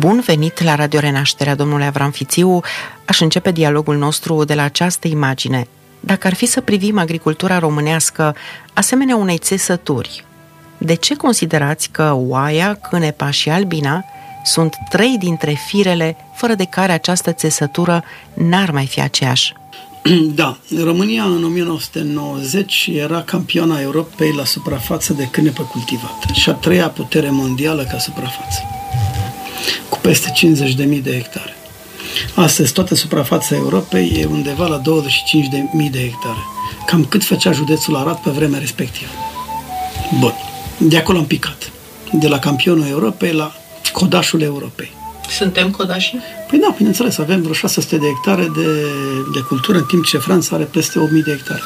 Bun venit la Radio Renașterea, domnule Avram Fițiu. Aș începe dialogul nostru de la această imagine. Dacă ar fi să privim agricultura românească asemenea unei țesături, de ce considerați că oaia, cânepa și albina sunt 3 dintre firele fără de care această țesătură n-ar mai fi aceeași? Da, România în 1990 era campioana Europei la suprafață de cânepă cultivată și a 3-a putere mondială ca suprafață, cu peste 50.000 de hectare. Astăzi toată suprafața Europei e undeva la 25.000 de hectare, cam cât făcea județul Arad pe vremea respectivă. Bun, de acolo am picat, de la campionul Europei la codașul Europei. Suntem codași? Păi da, bineînțeles, avem vreo 600 de hectare de cultură, în timp ce Franța are peste 8.000 de hectare.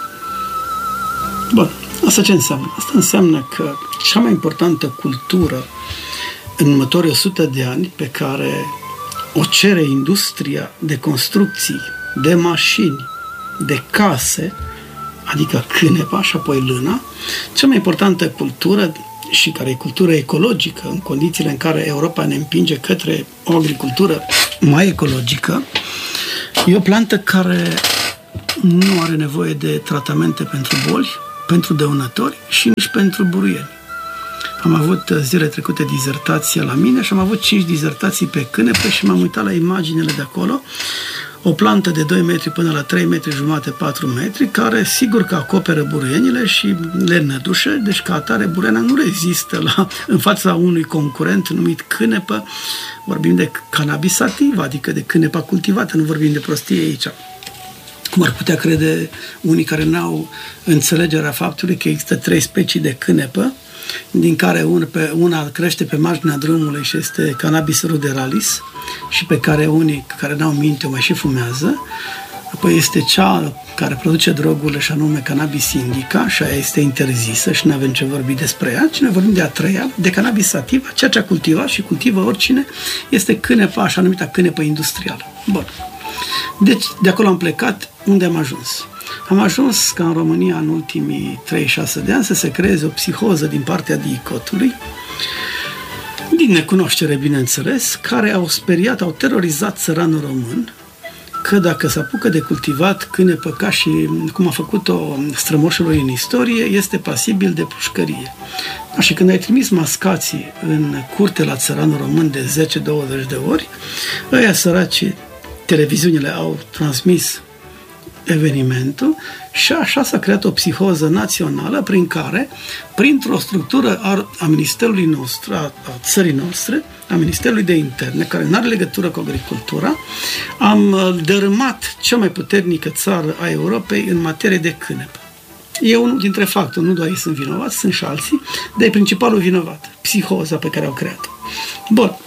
Bun, asta ce înseamnă? Asta înseamnă că cea mai importantă cultură în următorii 100 de ani pe care o cere industria de construcții, de mașini, de case, adică cânepa și apoi lâna, cea mai importantă cultură și care e cultură ecologică, în condițiile în care Europa ne împinge către o agricultură mai ecologică, e o plantă care nu are nevoie de tratamente pentru boli, pentru dăunători și nici pentru buruieni. Am avut zilele trecute dizertație la mine și am avut 5 dizertații pe cânepe și m-am uitat la imaginele de acolo. O plantă de 2 metri până la 3 metri jumate, 4 metri, care sigur că acoperă buruienile și le nădușe, deci ca atare buruiena nu rezistă în fața unui concurent numit cânepă. Vorbim de cannabis sativa, adică de cânepa cultivată, nu vorbim de prostie aici. Cum ar putea crede unii care n-au înțelegerea faptului că există 3 specii de cânepă, din care una crește pe marginea drumului și este Cannabis ruderalis și pe care unii care n-au minte o mai și fumează. Apoi este cea care produce drogurile și anume Cannabis indica și aia este interzisă și nu avem ce vorbi despre ea, ci noi vorbim de a 3-a, de Cannabis sativa, ceea ce a cultivat și cultivă oricine, este cânepa, așa numită cânepă industrială. Bun. Deci de acolo am plecat, unde am ajuns? Am ajuns ca în România în ultimii 36 de ani să se creeze o psihoză din partea dicotului, din necunoaștere, bineînțeles, care au speriat, au terorizat țăranul român că dacă se apucă de cultivat cânepă ca și cum a făcut-o strămoșul lui în istorie, este pasibil de pușcărie. Și când ai trimis mascații în curte la țăranul român de 10-20 de ori, ăia săraci, televiziunile au transmis evenimentul și așa s-a creat o psihoză națională prin care, printr-o structură a Ministerului nostru, a țării noastre, a Ministerului de Interne, care nu are legătură cu agricultura, am dărâmat cea mai puternică țară a Europei în materie de cânepă. E unul dintre factori, nu doar ei sunt vinovați, sunt și alții, dar e principalul vinovat, psihoza pe care au creat-o. Bun.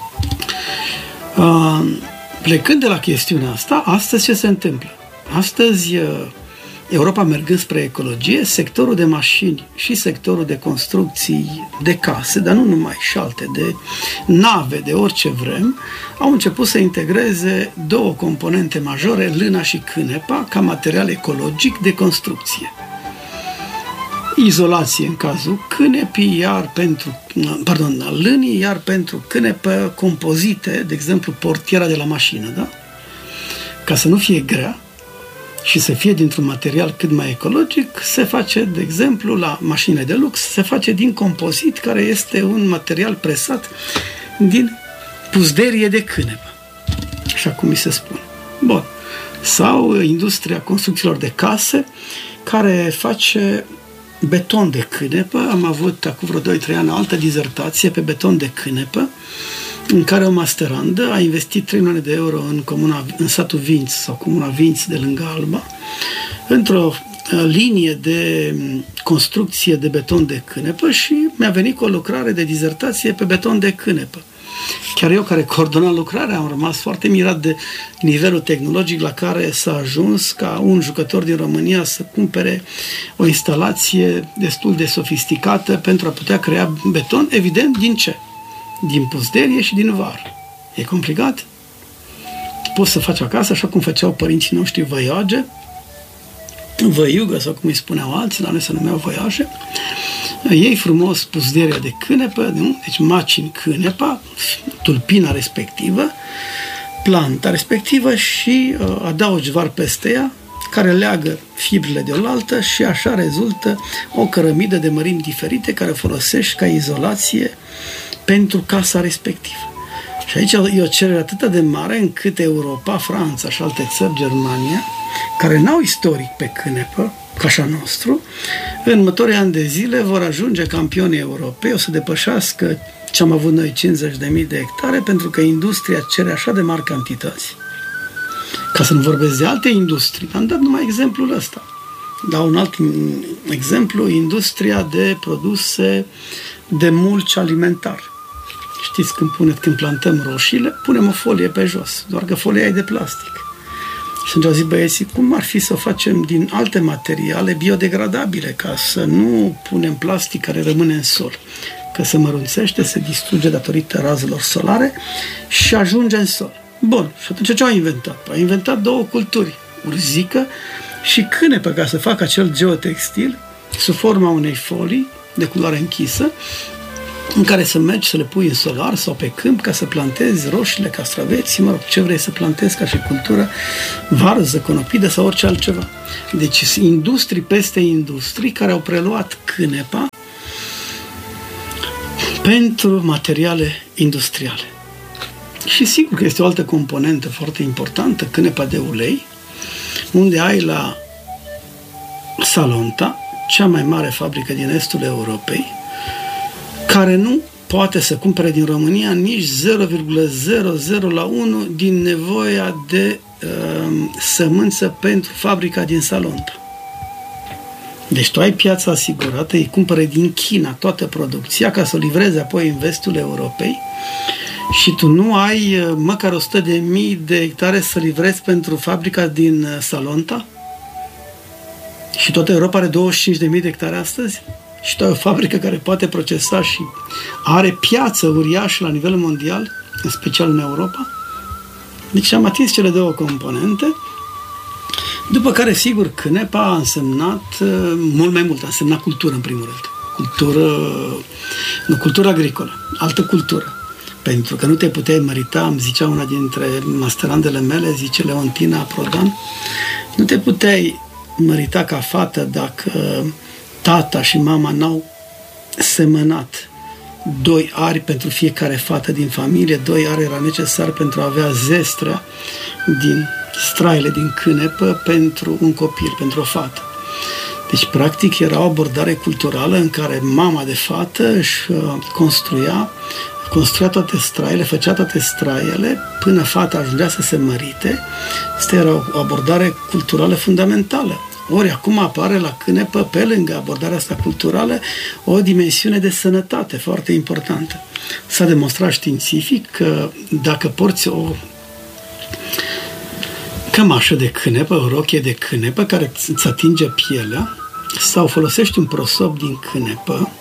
Plecând de la chestiunea asta, astăzi ce se întâmplă? Astăzi, Europa mergând spre ecologie, sectorul de mașini și sectorul de construcții de case, dar nu numai, și alte, de nave, de orice vrem, au început să integreze 2 componente majore, lâna și cânepa, ca material ecologic de construcție. Izolație în cazul cânepii, lânii, iar pentru cânepă compozite, de exemplu portiera de la mașină, da? Ca să nu fie grea și să fie dintr-un material cât mai ecologic, se face, de exemplu, la mașinile de lux, se face din compozit, care este un material presat din puzderie de cânepă, așa cum mi se spune. Bun. Sau industria construcțiilor de case, care face beton de cânepă. Am avut acum vreo 2-3 ani o altă dizertație pe beton de cânepă, în care o masterandă a investit 3 milioane de euro în satul Vinț sau comuna Vinț de lângă Alba, într-o linie de construcție de beton de cânepă și mi-a venit cu o lucrare de dizertație pe beton de cânepă. Chiar eu, care coordonam lucrarea, am rămas foarte mirat de nivelul tehnologic la care s-a ajuns ca un jucător din România să cumpere o instalație destul de sofisticată pentru a putea crea beton, evident, din ce? Din puzderie și din var. E complicat? Poți să faci acasă, așa cum făceau părinții noștri văioage, văiugă sau cum îi spuneau alții, la noi se numeau văiaje, Iei frumos puzdierea de cânepă, nu? Deci macini cânepa, tulpina respectivă, planta respectivă și adaugi var peste ea, care leagă fibrele de oaltă și așa rezultă o cărămidă de mărimi diferite care folosești ca izolație pentru casa respectivă. Și aici e o cerere atât de mare încât Europa, Franța și alte țări, Germania, care n-au istoric pe cânepă, ca așa nostru, în următorii ani de zile vor ajunge campioni europei, o să depășească ce am avut noi 50.000 de hectare, pentru că industria cere așa de mari cantități. Ca să nu vorbesc de alte industrii, am dat numai exemplul ăsta. Dau un alt exemplu, industria de produse de mulci alimentar. Știți, când plantăm roșiile, punem o folie pe jos, doar că folia e de plastic. Și atunci au zis băieții, cum ar fi să o facem din alte materiale biodegradabile, ca să nu punem plastic care rămâne în sol, că se mărunțește, se distruge datorită razelor solare și ajunge în sol. Bun, și atunci ce au inventat? Au inventat două culturi, urzică și cânepă, ca să facă acel geotextil sub forma unei folii de culoare închisă, în care să mergi să le pui în solar sau pe câmp ca să plantezi roșiile, castraveți, mă rog, ce vrei să plantezi ca și cultură, varză, conopidă sau orice altceva. Deci industrii peste industrii care au preluat cânepa pentru materiale industriale. Și sigur că este o altă componentă foarte importantă, cânepa de ulei, unde ai la Salonta, cea mai mare fabrică din estul Europei, care nu poate să cumpere din România nici 0,0001 din nevoia de sămânță pentru fabrica din Salonta. Deci tu ai piața asigurată, îi cumpere din China toată producția ca să o livreze apoi în vestul Europei și tu nu ai măcar 100.000 de hectare să livrezi pentru fabrica din Salonta? Și toată Europa are 25.000 de hectare astăzi? Și tu ai o fabrică care poate procesa și are piață uriașă la nivel mondial, în special în Europa? Deci am atins cele două componente, după care, sigur, cânepa a însemnat mult mai mult, a însemnat cultură, în primul rând. Cultură agricolă, altă cultură. Pentru că nu te puteai mărita, îmi zicea una dintre masterandele mele, zice Leontina Prodan, nu te puteai mărita ca fată dacă tata și mama n-au semănat 2 ari pentru fiecare fată din familie, 2 ari era necesar pentru a avea zestrea din straile din cânepă pentru un copil, pentru o fată. Deci, practic, era o abordare culturală în care mama de fată își construia toate straile, făcea toate straiele până fata ajungea să se mărite. Asta era o abordare culturală fundamentală. Ori acum apare la cânepă, pe lângă abordarea asta culturală, o dimensiune de sănătate foarte importantă. S-a demonstrat științific că dacă porți o cămașă de cânepă, o rochie de cânepă care îți atinge pielea sau folosești un prosop din cânepă,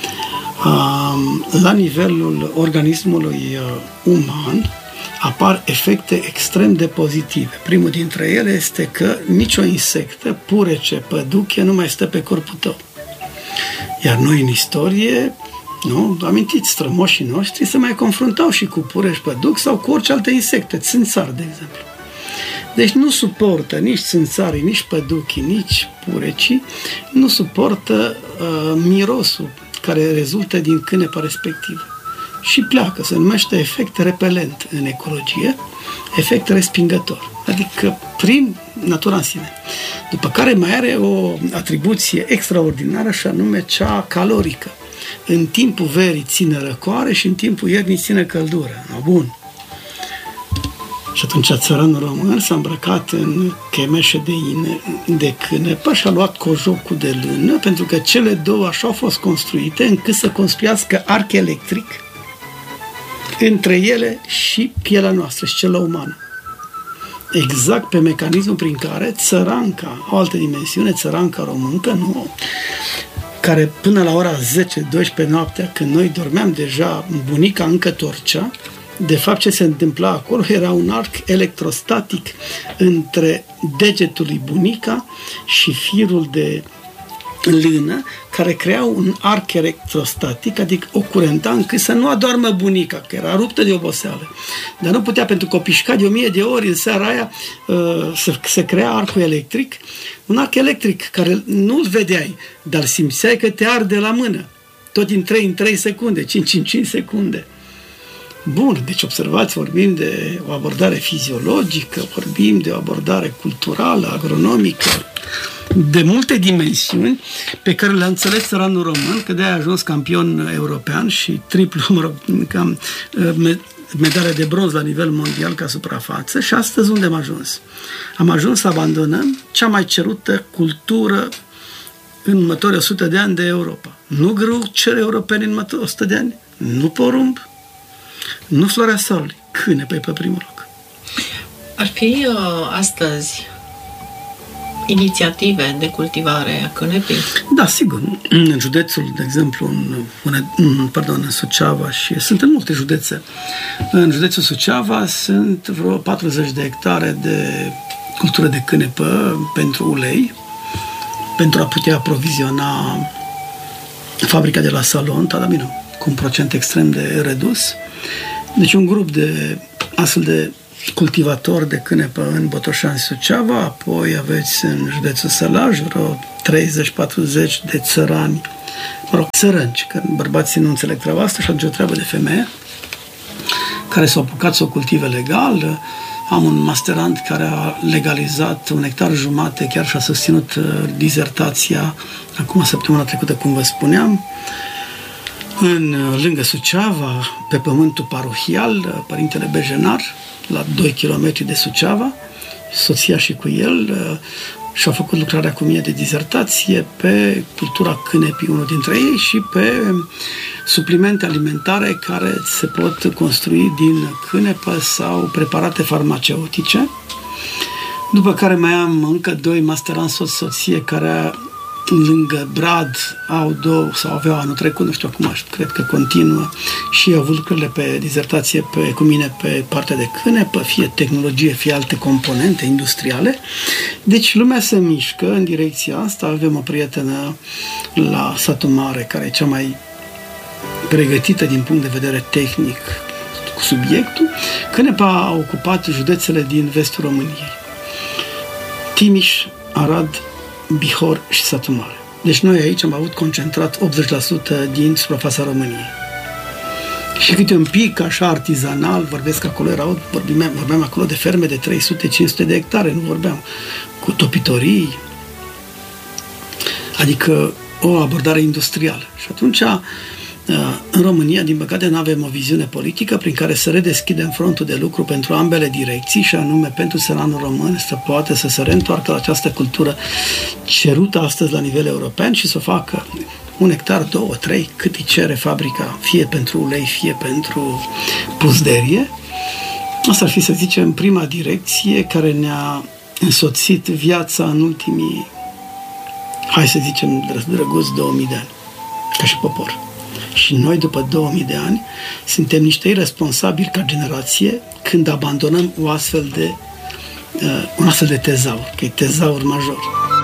la nivelul organismului uman apar efecte extrem de pozitive. Primul dintre ele este că nicio insectă, purece, păduche, nu mai stă pe corpul tău. Iar noi în istorie, nu, amintiți, strămoșii noștri se mai confruntau și cu pureci, păduc sau cu orice alte insecte, țânțari, de exemplu. Deci nu suportă nici țânțarii, nici păduchii, nici purecii, nu suportă mirosul care rezultă din cânepa respectivă. Și pleacă, se numește efect repelent în ecologie, efect respingător, adică prin natura în sine. După care mai are o atribuție extraordinară și anume cea calorică. În timpul verii ține răcoare și în timpul iernii ține căldură. Bun. Și atunci țăranul român s-a îmbrăcat în chemeșe de cânepă și a luat cojocul de lână, pentru că cele două așa au fost construite încât să construiască arc electric între ele și pielea noastră și cea umană. Exact pe mecanismul prin care țăranca, o altă dimensiune, țăranca româncă, nu, care până la ora 10-12 noaptea, când noi dormeam deja, bunica încă torcea, de fapt ce se întâmpla acolo era un arc electrostatic între degetul lui bunica și firul de lână care crea un arc electrostatic, adică o curenta încât să nu adormă bunica, că era ruptă de oboseală. Dar nu putea, pentru că o pișca de 1000 de ori în seara aia să crea arcul electric. Un arc electric care nu-l vedeai, dar simțeai că te arde la mână. Tot din 3 în 3 secunde, 5 în 5 secunde. Bun, deci observați, vorbim de o abordare fiziologică, vorbim de o abordare culturală, agronomică, de multe dimensiuni pe care le-a înțeles țăranul român, că de-aia a ajuns campion european și triplu, medalie de bronz la nivel mondial ca suprafață. Și astăzi unde am ajuns? Am ajuns să abandonăm cea mai cerută cultură în următorii 100 de ani de Europa. Nu grâu cer europeni în următorii 100 de ani, nu porumb, nu floarea soarelui, cânepe pe primul loc. Ar fi astăzi inițiative de cultivare a cânepii? Da, sigur. În județul, de exemplu, în Suceava și sunt în multe județe. În județul Suceava sunt vreo 40 de hectare de cultură de cânepă pentru ulei, pentru a putea aproviziona fabrica de la Salon, cu un procent extrem de redus. Deci un grup de astfel de cultivatori de cânepă în Botoșani, Suceava, apoi aveți în județul Sălaj vreo 30-40 de țărani, țărănci, că bărbații nu înțeleg treaba asta și atunci o treabă de femeie, care s-au apucat să o cultive legal. Am un masterand care a legalizat 1,5 hectare, chiar și-a susținut dizertația acum săptămâna trecută, cum vă spuneam. Lângă Suceava, pe pământul parohial, Părintele Bejenar, la 2 km de Suceava, soția și cu el și-au făcut lucrarea cu mine de dizertație pe cultura cânepii, unul dintre ei, și pe suplimente alimentare care se pot construi din cânepă sau preparate farmaceutice. După care mai am încă 2 masteranți soție care lângă Brad aveau anul trecut, nu știu acum, cred că continuă, și au avut lucrurile pe dizertație cu mine pe partea de cânepă, fie tehnologie, fie alte componente industriale. Deci lumea se mișcă în direcția asta. Avem o prietenă la Satul Mare, care e cea mai pregătită din punct de vedere tehnic cu subiectul. Cânepa a ocupat județele din vestul României: Timiș, Arad, Bihor și Satul Mare. Deci noi aici am avut concentrat 80% din suprafața României. Și câte un pic așa artizanal, vorbesc acolo, vorbeam acolo de ferme de 300-500 de hectare, nu vorbeam cu topitorii, adică o abordare industrială. Și atunci, în România, din păcate, nu avem o viziune politică prin care să redeschidem frontul de lucru pentru ambele direcții, și anume pentru țăranul român să poată să se reîntoarcă la această cultură cerută astăzi la nivel european și să o facă 1 hectar, 2, 3, cât îi cere fabrica, fie pentru ulei, fie pentru puzderie. Asta ar fi, să zicem, prima direcție care ne-a însoțit viața în ultimii, hai să zicem, drăguți 2000 de ani, ca și popor. Și noi, după 2000 de ani, suntem niște irresponsabili ca generație când abandonăm un astfel de tezaur, că e tezaur major.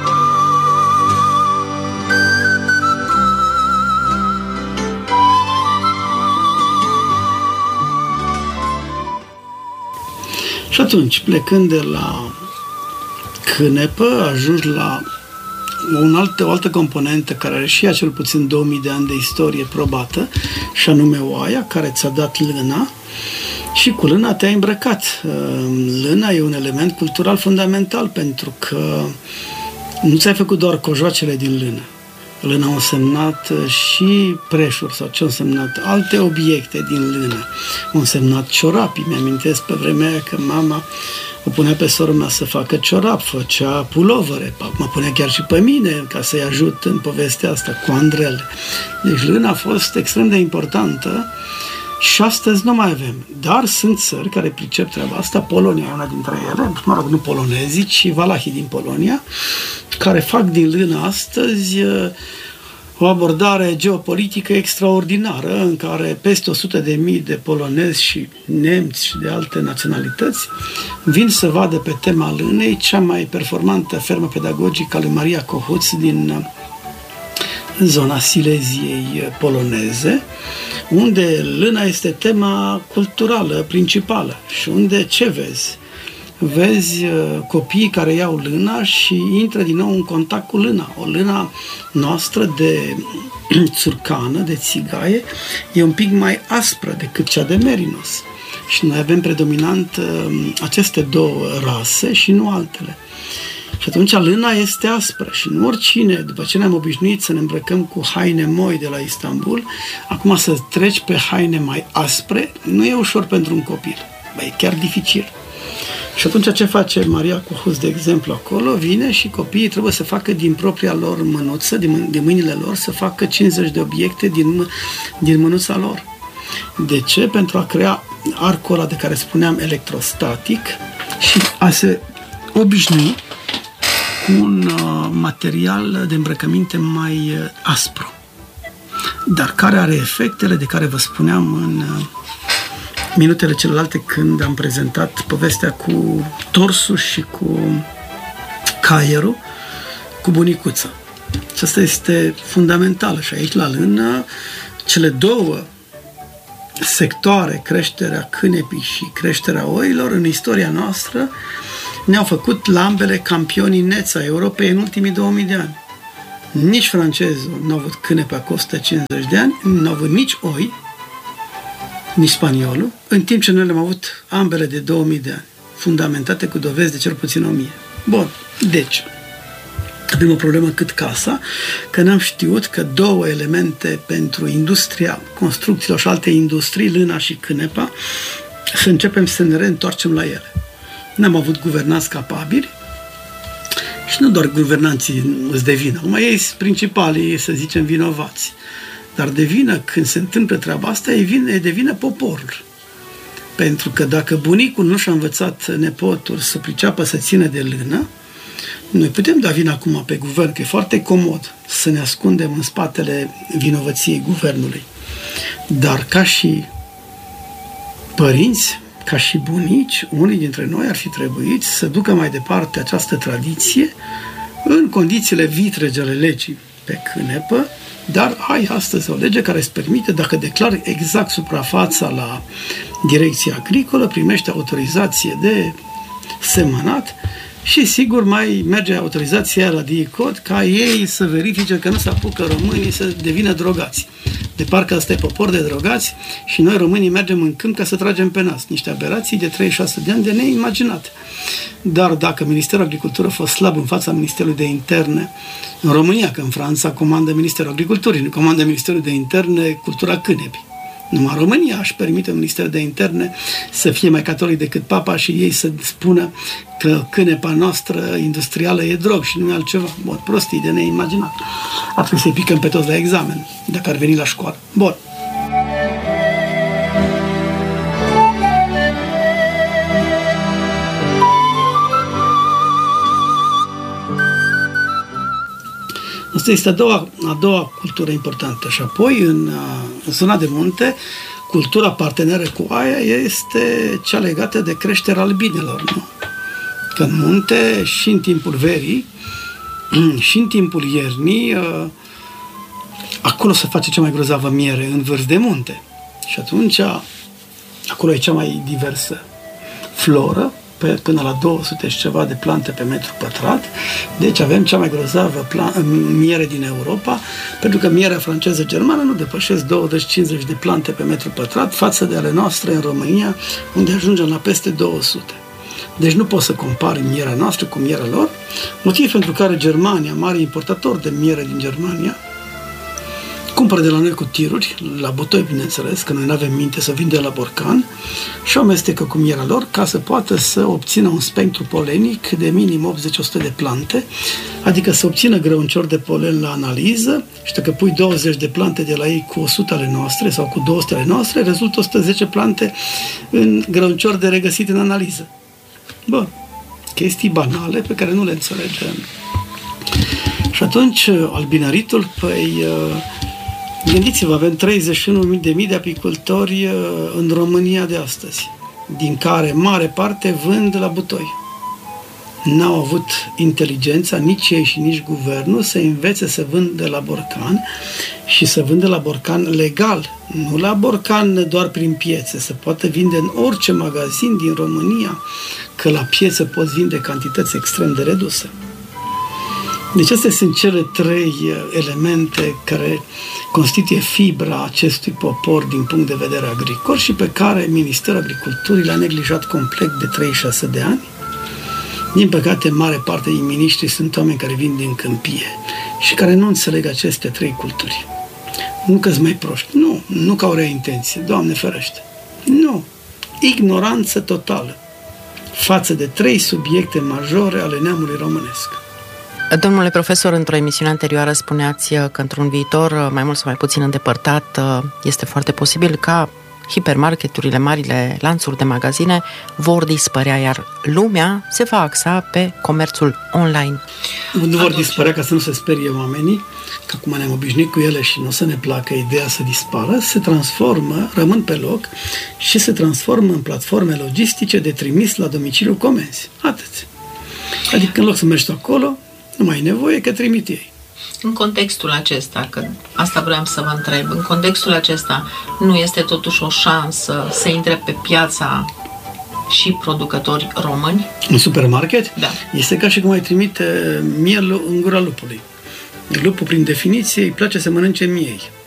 Și atunci, plecând de la cânepă, ajungi la o altă componentă care are și ea cel puțin 2000 de ani de istorie probată, și anume oaia, care ți-a dat lâna și cu lâna te-ai îmbrăcat. Lâna e un element cultural fundamental, pentru că nu ți-ai făcut doar cojoacele din lână. Lâna a însemnat și preșuri, sau ce a însemnat alte obiecte din lână. A însemnat ciorapii. Mi-amintesc pe vremea aia că mama o punea pe sora mea să facă ciorap, făcea pulovere, mă punea chiar și pe mine ca să-i ajut în povestea asta cu andrele. Deci lâna a fost extrem de importantă și astăzi nu mai avem. Dar sunt țări care pricep treaba asta, Polonia e una dintre ele, nu polonezii, ci valahii din Polonia, care fac din lână astăzi o abordare geopolitică extraordinară, în care peste 100.000 de polonezi și nemți și de alte naționalități vin să vadă pe tema lânei cea mai performantă fermă pedagogică a lui Maria Cohuț din în zona Sileziei poloneze, unde lâna este tema culturală principală și unde ce vezi? Vezi copiii care iau lâna și intră din nou în contact cu lâna. O lâna noastră de țurcană, de țigaie, e un pic mai aspră decât cea de merinos. Și noi avem predominant aceste două rase și nu altele. Și atunci lâna este aspră și nu oricine, după ce ne-am obișnuit să ne îmbrăcăm cu haine moi de la Istanbul, acum să treci pe haine mai aspre, nu e ușor pentru un copil. E chiar dificil. Și atunci ce face Maria Cuhus, de exemplu, acolo? Vine și copiii trebuie să facă din propria lor mânuță, din mâinile lor, să facă 50 de obiecte din mânuța lor. De ce? Pentru a crea arcul ăla de care spuneam electrostatic și a se obișnui cu un material de îmbrăcăminte mai aspru, dar care are efectele de care vă spuneam în minutele celelalte când am prezentat povestea cu torsul și cu caierul, cu bunicuța. Și asta este fundamental. Și aici, la lână, cele două sectoare, creșterea cânepii și creșterea oilor, în istoria noastră, ne-au făcut la ambele campionii neți a Europei în ultimii 2000 de ani. Nici francezul nu a avut cânepa cu 150 de ani, nu a avut nici oi, nici spaniolul, în timp ce noi le-am avut ambele de 2000 de ani, fundamentate cu dovezi de cel puțin 1000. Bun, deci, avem o problemă cât casa, că n-am știut că două elemente pentru industria construcțiilor și alte industrii, lâna și cânepa, să începem să ne reîntoarcem la ele. N-am avut guvernanți capabili și nu doar guvernanții îți devină, acum ei sunt principalii, să zicem, vinovați. Dar devină, când se întâmplă treaba asta, devină poporul. Pentru că dacă bunicul nu și-a învățat nepotul să priceapă să țină de lână, noi putem da vina acum pe guvern, că e foarte comod să ne ascundem în spatele vinovăției guvernului. Dar ca și părinți, ca și bunici, unii dintre noi ar fi trebuit să ducă mai departe această tradiție în condițiile vitrege ale legii pe cânepă, dar ai astăzi o lege care îți permite, dacă declari exact suprafața la direcția agricolă, primești autorizație de semănat și sigur mai merge autorizația la DICOT ca ei să verifice că nu se apucă românii să devină drogați. De parcă ăsta e popor de drogați și noi românii mergem în câmp ca să tragem pe nas. Niște aberații de 36 de ani de neimaginat. Dar dacă Ministerul Agricultură a fost slab în fața Ministerului de Interne în România, că în Franța comandă Ministerul Agriculturii, nu comandă Ministerul de Interne cultura cânepii. Numai România își permite Ministerul de Interne să fie mai catolic decât papa și ei să spună că cânepa noastră industrială e drog și nu e altceva. Bun, prostii de neimaginat. Ar trebui să-i picăm pe toți la examen, dacă ar veni la școală. Bun. Asta este a doua cultură importantă. Și apoi, în zona de munte, cultura parteneră cu aia este cea legată de creșterea albinelor. Nu? Că în munte, și în timpul verii, și în timpul iernii, acolo se face cea mai grozavă miere, în vârf de munte. Și atunci, acolo e cea mai diversă floră, până la 200 și ceva de plante pe metru pătrat. Deci avem cea mai grozavă miere din Europa, pentru că mierea franceză-germană nu depășesc 20-50 de plante pe metru pătrat față de ale noastre în România, unde ajungem la peste 200. Deci nu poți să compari mierea noastră cu mierea lor, motiv pentru care Germania, mare importator de miere din Germania, cumpără de la noi cu tiruri, la butoi, bineînțeles, că noi nu avem minte să vindem la borcan, și o amestecă cu mierea lor ca să poată să obțină un spectru polenic de minim 80-100 de plante, adică să obțină grăunciori de polen la analiză, și dacă pui 20 de plante de la ei cu 100 ale noastre sau cu 200 ale noastre, rezultă 110 plante în grăunciori de regăsit în analiză. Bun, chestii banale pe care nu le înțelegem. Și atunci, albinăritul, gândiți-vă, avem 31.000 de apicultori în România de astăzi, din care mare parte vând la butoi. n-au avut inteligența, nici ei și nici guvernul, să învețe să vândă la borcan și să vândă la borcan legal, nu la borcan doar prin piețe, să poată vinde în orice magazin din România, că la piețe poți vinde cantități extrem de reduse. Deci astea sunt cele 3 elemente care constituie fibra acestui popor din punct de vedere agricol și pe care Ministerul Agriculturii l-a neglijat complet de 36 de ani. Din păcate, mare parte din miniștri sunt oameni care vin din câmpie și care nu înțeleg aceste 3 culturi. Nu că-s mai proști, nu că au rea intenție, Doamne ferește. Nu, ignoranță totală față de 3 subiecte majore ale neamului românesc. Domnule profesor, într-o emisiune anterioară spuneați că într-un viitor mai mult sau mai puțin îndepărtat este foarte posibil ca hipermarketurile, marile lanțuri de magazine vor dispărea, iar lumea se va axa pe comerțul online. Nu vor dispărea, ca să nu se sperie oamenii, că acum ne-am obișnuit cu ele și nu o să ne placă ideea să dispară, se transformă, rămân pe loc și se transformă în platforme logistice de trimis la domiciliu comenzi. Atât. Adică în loc să mergi acolo, nu mai ai nevoie, că trimit ei. În contextul acesta, că asta vreau să vă întreb, în contextul acesta nu este totuși o șansă să intre pe piața și producători români? În supermarket? Da. Este ca și cum ai trimite miel în gura lupului. Lupul, prin definiție, îi place să mănânce miei.